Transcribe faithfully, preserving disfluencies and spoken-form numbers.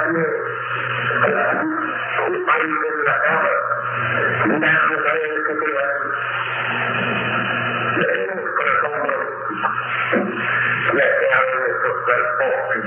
như bay trên là cao đang cái cái cái để có không để theo thực vật bộ